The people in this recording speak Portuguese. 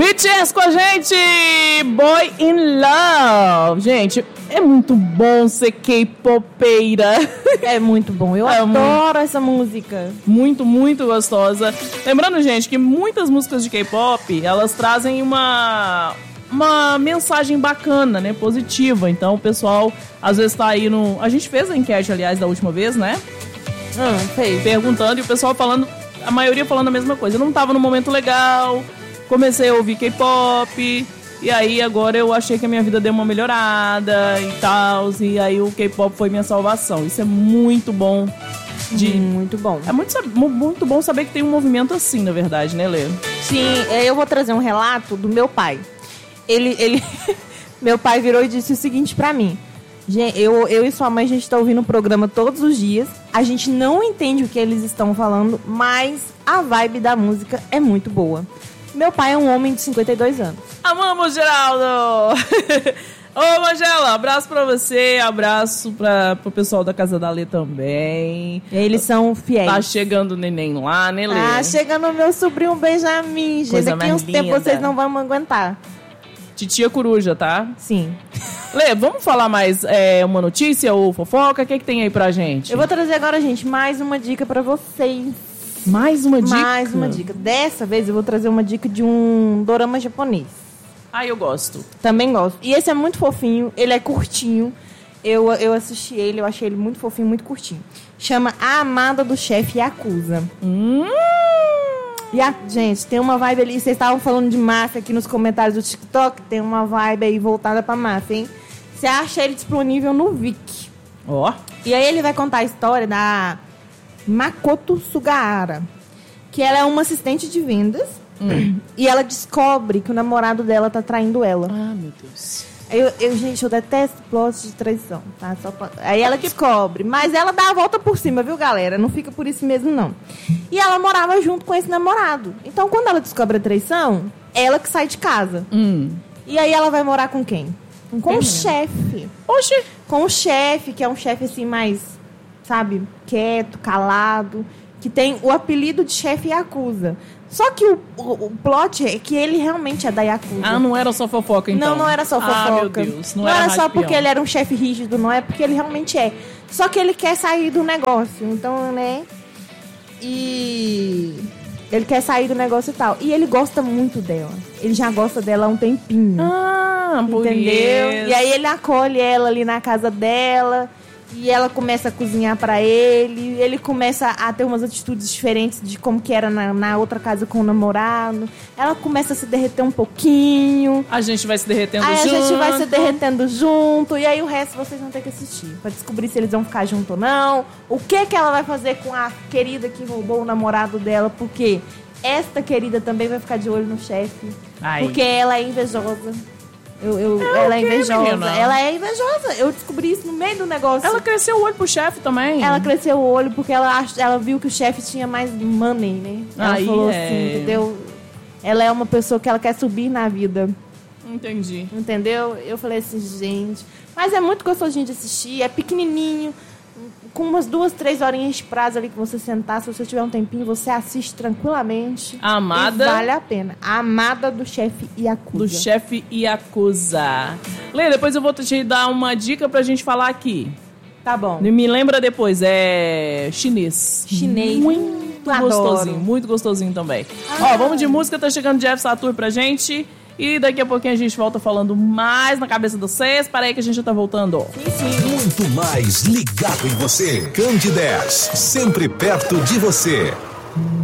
BTS com a gente, Boy in Love. Gente, é muito bom ser K-popeira. É muito bom, eu adoro essa música. Muito, muito gostosa. Lembrando, gente, que muitas músicas de K-pop, elas trazem uma mensagem bacana, né, positiva. Então o pessoal às vezes tá aí no... A gente fez a enquete, aliás, da última vez, né? Fez. Perguntando e o pessoal falando, a maioria falando a mesma coisa. Eu não tava no momento legal, comecei a ouvir K-pop, e aí agora eu achei que a minha vida deu uma melhorada e tal, e aí o K-pop foi minha salvação. Isso é muito bom. Muito bom. É muito bom saber que tem um movimento assim, na verdade, né, Lê? Sim, eu vou trazer um relato do meu pai. Ele meu pai virou e disse o seguinte pra mim: gente, eu e sua mãe, a gente tá ouvindo o programa todos os dias, a gente não entende o que eles estão falando, mas a vibe da música é muito boa. Meu pai é um homem de 52 anos. Amamos, Geraldo! Ô, Magela, abraço pra você, abraço pro pessoal da Casa da Lê também. Eles são fiéis. Tá chegando o neném lá, né, Lê? Ah, chegando o meu sobrinho Benjamin. Gente, daqui uns tempos vocês não vão me aguentar. Titia Coruja, tá? Sim. Lê, vamos falar mais uma notícia ou fofoca? O que tem aí pra gente? Eu vou trazer agora, gente, mais uma dica pra vocês. Mais uma dica? Mais uma dica. Dessa vez eu vou trazer uma dica de um dorama japonês. Ah, eu gosto. Também gosto. E esse é muito fofinho, ele é curtinho. Eu assisti ele, eu achei ele muito fofinho, muito curtinho. Chama A Amada do Chefe Yakuza. E gente, tem uma vibe ali. Vocês estavam falando de máfia aqui nos comentários do TikTok. Tem uma vibe aí voltada pra máfia, hein? Você acha ele disponível no Viki. Ó. E aí ele vai contar a história da Makoto Sugahara, que ela é uma assistente de vendas. E ela descobre que o namorado dela tá traindo ela. Ah, meu Deus. Gente, eu detesto plot de traição, tá? Aí ela descobre, mas ela dá a volta por cima, viu, galera? Não fica por isso mesmo, não. E ela morava junto com esse namorado. Então, quando ela descobre a traição, ela que sai de casa. E aí ela vai morar com quem? Com o chefe. Oxi! Com o chefe, que é um chefe assim mais, sabe, quieto, calado, que tem o apelido de chefe Yakuza. Só que o plot é que ele realmente é da Yakuza. Ah, não era só fofoca, então? Não era só fofoca. Ah, meu Deus. Não era só espião. porque ele era um chefe rígido, não é porque ele realmente é. Só que ele quer sair do negócio, então, né? E ele quer sair do negócio e tal. E ele gosta muito dela. Ele já gosta dela há um tempinho. Ah, entendeu? E aí ele acolhe ela ali na casa dela. E ela começa a cozinhar pra ele. Ele começa a ter umas atitudes diferentes de como que era na outra casa com o namorado. Ela começa a se derreter um pouquinho. A gente vai se derretendo junto. junto. A gente vai se derretendo junto. E aí o resto vocês vão ter que assistir. Pra descobrir se eles vão ficar junto ou não. O que ela vai fazer com a querida que roubou o namorado dela. Porque esta querida também vai ficar de olho no chefe. Porque ela é invejosa. Ela é invejosa. Menina? Ela é invejosa. Eu descobri isso no meio do negócio. Ela cresceu o olho pro chefe também. Ela cresceu o olho porque ela viu que o chefe tinha mais money, né? Ela falou assim, entendeu? Ela é uma pessoa que ela quer subir na vida. Entendi. Entendeu? Eu falei assim, gente... Mas é muito gostosinho de assistir. É pequenininho. Com umas 2, 3 horinhas de prazo ali que você sentar, se você tiver um tempinho, você assiste tranquilamente. A Amada. Vale a pena. A Amada do chefe Yakuza. Do chefe Yakuza. Lê, depois eu vou te dar uma dica pra gente falar aqui. Tá bom. Me lembra depois, é chinês. Muito gostosinho, muito gostosinho também. Ó, vamos de música, tá chegando Jeff Satur pra gente. E daqui a pouquinho a gente volta falando mais na cabeça de vocês. Para aí que a gente já tá voltando. Sim. Muito mais ligado em você. Candidez, sempre perto de você.